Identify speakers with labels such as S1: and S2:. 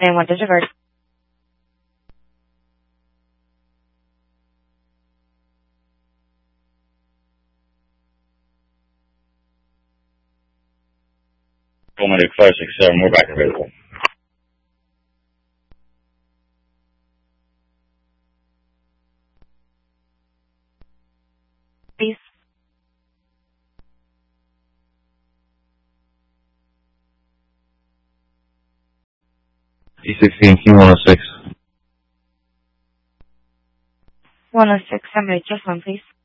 S1: and what is your card?
S2: Coleman 567, we're back available.
S1: Please.
S2: T16, Q106.
S1: 106, I'm ready. Just one, please.